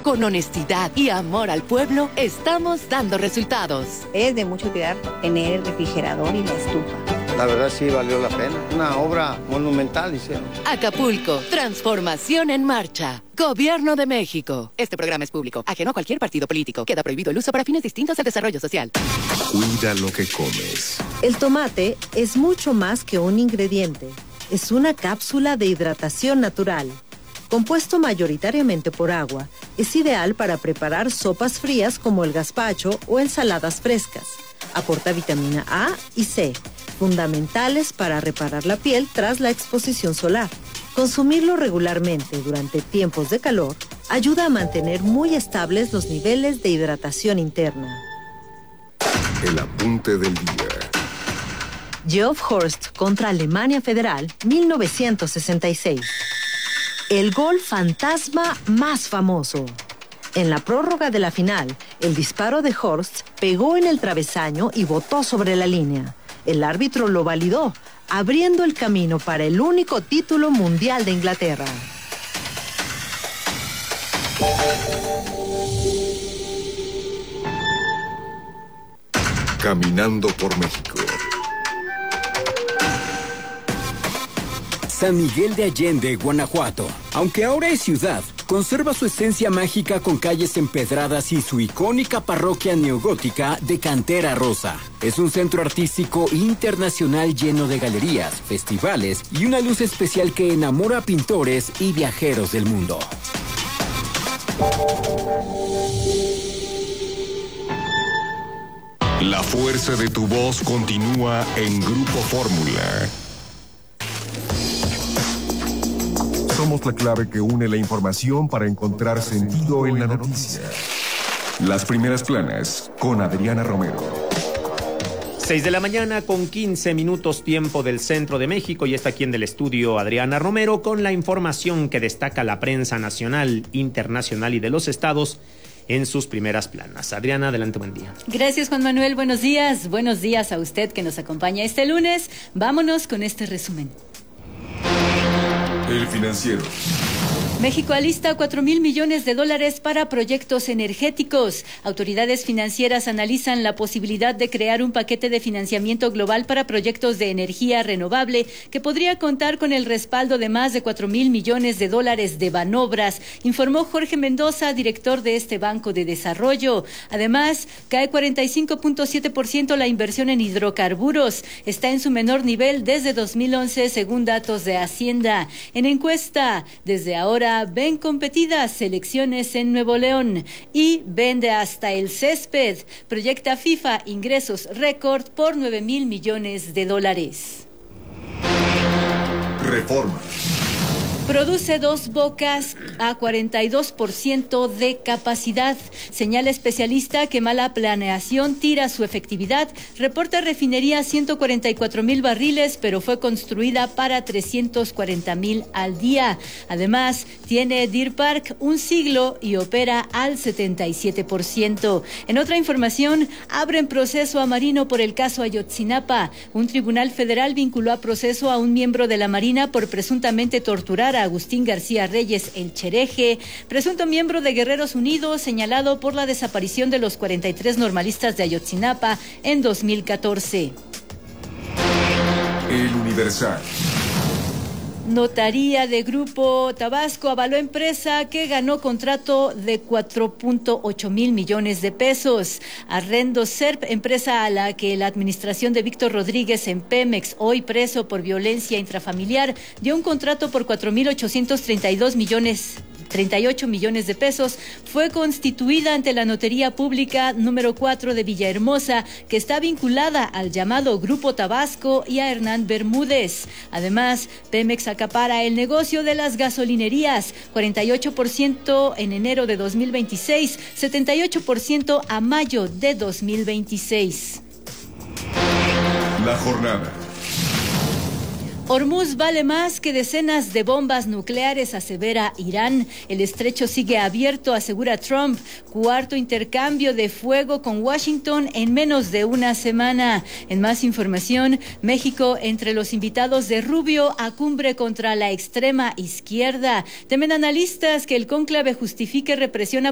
Con honestidad y amor al pueblo, estamos dando resultados. Es de mucho cuidar tener el refrigerador y la estufa. La verdad sí valió la pena. Una obra monumental hicieron. Acapulco, transformación en marcha. Gobierno de México. Este programa es público, ajeno a cualquier partido político. Queda prohibido el uso para fines distintos al desarrollo social. Cuida lo que comes. El tomate es mucho más que un ingrediente. Es una cápsula de hidratación natural. Compuesto mayoritariamente por agua, es ideal para preparar sopas frías como el gazpacho o ensaladas frescas. Aporta vitamina A y C, fundamentales para reparar la piel tras la exposición solar. Consumirlo regularmente durante tiempos de calor ayuda a mantener muy estables los niveles de hidratación interna. El apunte del día. Geoff Horst contra Alemania Federal, 1966. El gol fantasma más famoso. En la prórroga de la final, el disparo de Horst pegó en el travesaño y botó sobre la línea. El árbitro lo validó, abriendo el camino para el único título mundial de Inglaterra. Caminando por México. San Miguel de Allende, Guanajuato. Aunque ahora es ciudad, conserva su esencia mágica con calles empedradas y su icónica parroquia neogótica de cantera rosa. Es un centro artístico internacional lleno de galerías, festivales y una luz especial que enamora a pintores y viajeros del mundo. La fuerza de tu voz continúa en Grupo Fórmula. Somos la clave que une la información para encontrar sentido en la noticia. Las primeras planas con Adriana Romero. 6 de la mañana con 15 minutos tiempo del centro de México y está aquí en el estudio Adriana Romero con la información que destaca la prensa nacional, internacional y de los estados en sus primeras planas. Adriana, adelante, buen día. Gracias, Juan Manuel. Buenos días a usted que nos acompaña este lunes. Vámonos con este resumen. El Financiero. México alista $4,000 millones para proyectos energéticos. Autoridades financieras analizan la posibilidad de crear un paquete de financiamiento global para proyectos de energía renovable que podría contar con el respaldo de más de $4,000 millones de Banobras, informó Jorge Mendoza, director de este Banco de Desarrollo. Además, cae 45.7% la inversión en hidrocarburos. Está en su menor nivel desde 2011, según datos de Hacienda. En encuesta, desde ahora ven competidas elecciones en Nuevo León y vende hasta el césped. Proyecta FIFA ingresos récord por $9,000 millones. Reforma. Produce Dos Bocas a 42% de capacidad. Señala especialista que mala planeación tira su efectividad. Reporta refinería 144,000 barriles, pero fue construida para 340,000 al día. Además, tiene Deer Park un siglo y opera al 77%. En otra información, abren proceso a Marino por el caso Ayotzinapa. Un tribunal federal vinculó a proceso a un miembro de la Marina por presuntamente torturar a Agustín García Reyes, el Chereje, presunto miembro de Guerreros Unidos, señalado por la desaparición de los 43 normalistas de Ayotzinapa en 2014. El Universal. Notaría de Grupo Tabasco avaló empresa que ganó contrato de 4.8 millones de pesos. Arrendo Serp, empresa a la que la administración de Víctor Rodríguez en Pemex, hoy preso por violencia intrafamiliar, dio un contrato por 4.838 millones de pesos, fue constituida ante la Notaría Pública número 4 de Villahermosa, que está vinculada al llamado Grupo Tabasco y a Hernán Bermúdez. Además, Pemex acapara el negocio de las gasolinerías, 48% en enero de 2026, 78% a mayo de 2026. La jornada. Hormuz vale más que decenas de bombas nucleares, asevera Irán. El estrecho sigue abierto, asegura Trump. Cuarto intercambio de fuego con Washington en menos de una semana. En más información, México entre los invitados de Rubio a cumbre contra la extrema izquierda. Temen analistas que el cónclave justifique represión a